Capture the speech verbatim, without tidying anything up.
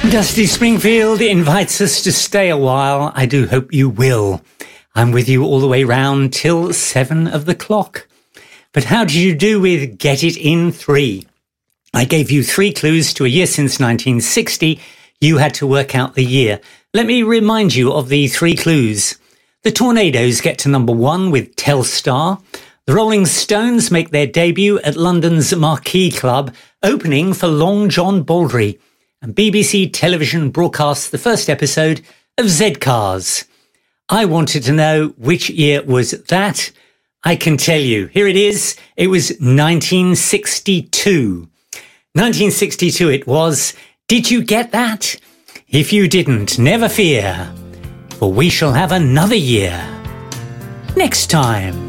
Dusty Springfield invites us to stay a while. I do hope you will. I'm with you all the way round till seven of the clock. But how did you do with Get It In three? I gave you three clues to a year since nineteen sixty. You had to work out the year. Let me remind you of the three clues. The Tornadoes get to number one with Telstar. The Rolling Stones make their debut at London's Marquee Club, opening for Long John Baldry. And B B C Television broadcasts the first episode of Z-Cars. I wanted to know which year was that. I can tell you. Here it is. It was nineteen sixty-two. nineteen sixty-two it was. Did you get that? If you didn't, never fear, for we shall have another year next time.